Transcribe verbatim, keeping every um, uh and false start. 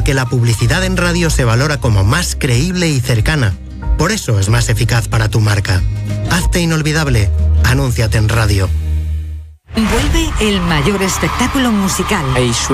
que la publicidad en radio se valora como más creíble y cercana. Por eso es más eficaz para tu marca. Hazte inolvidable. Anúnciate en radio. Vuelve el mayor espectáculo musical.